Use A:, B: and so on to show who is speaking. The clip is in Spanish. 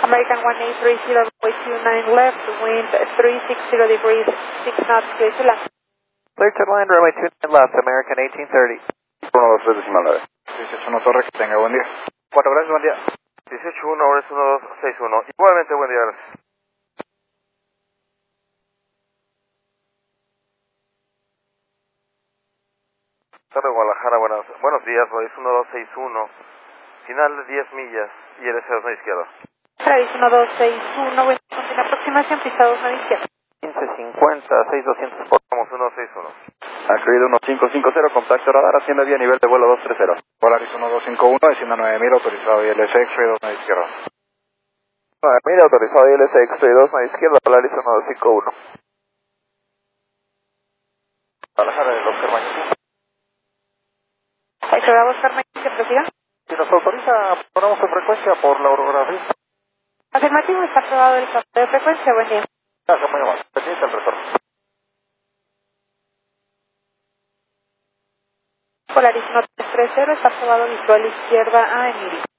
A: American 1830, runway 29 left, wind 360 degrees, 6 knots, clear to land.
B: Clear to land, runway 29 left, American 1830.
C: 123.9. 18-1 Torre, que tenga buen día.
D: Bueno, gracias, buen día. 18-1, ahora es 1261. Igualmente, buen día, gracias. Torre Guadalajara, buenos días, hoy es 1261. Final de 10 millas y el S2 a la izquierda.
A: Travis 1261, buena continua aproximación, pista 2 a la izquierda.
B: 1550, 6200 por.
D: Vamos 161.
C: Accredo 1550, contacto radar, hacienda vía nivel de vuelo 230. Polaris 1251, descienda 9000, autorizado ILS X-Ray 2 a la izquierda.
B: 9000, autorizado ILS X-Ray 2 a la izquierda, Polaris 1251. Guadalajara del Oscar Mañana.
A: Explorado Oscar Mañana, que prosiga.
B: Si nos autoriza, ponemos en frecuencia por la orografía.
A: Afirmativo, está aprobado el cambio de frecuencia, buen día.
B: Gracias, muy amable. Pendiente el retorno.
A: Polaris 1330, está aprobado visual izquierda a Emilio.